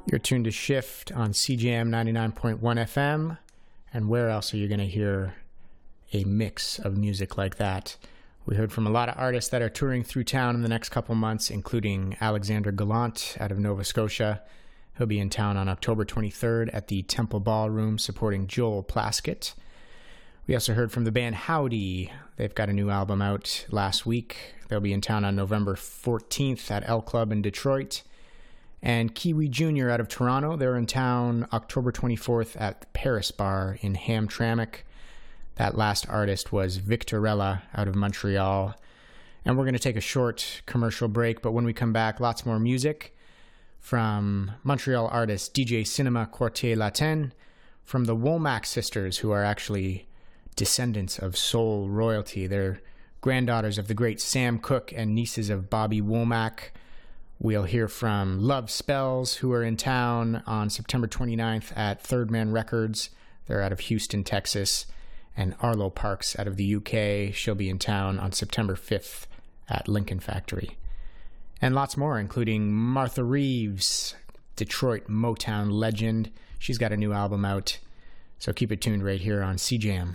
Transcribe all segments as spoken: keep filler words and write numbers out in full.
You're tuned to Shift on C J M ninety-nine point one F M. And where else are you going to hear a mix of music like that? We heard from a lot of artists that are touring through town in the next couple months, including Alexander Gallant out of Nova Scotia. He'll be in town on October twenty-third at the Temple Ballroom supporting Joel Plaskett. We also heard from the band Howdy. They've got a new album out last week. They'll be in town on November fourteenth at L Club in Detroit. And Kiwi Junior out of Toronto. They're in town October twenty-fourth at Paris Bar in Hamtramck. That last artist was Victorella out of Montreal. And we're going to take a short commercial break, but when we come back, lots more music from Montreal artist D J Cinema Quartier Latin, from the Womack sisters, who are actually descendants of soul royalty. They're granddaughters of the great Sam Cooke and nieces of Bobby Womack. We'll hear from Love Spells, who are in town on September twenty-ninth at Third Man Records. They're out of Houston, Texas. And Arlo Parks out of the U K. She'll be in town on September fifth at Lincoln Factory. And lots more, including Martha Reeves, Detroit Motown legend. She's got a new album out. So keep it tuned right here on C J M.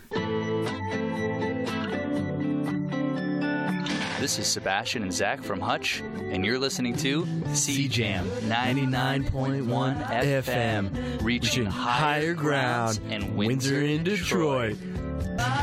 This is Sebastian and Zach from Hutch, and you're listening to C J M ninety-nine point one F M, reaching higher ground in Windsor and Detroit.